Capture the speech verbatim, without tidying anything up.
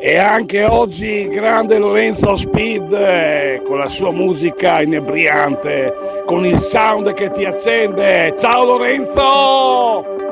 E anche oggi grande Lorenzo Speed eh, con la sua musica inebriante, con il sound che ti accende. Ciao Lorenzo!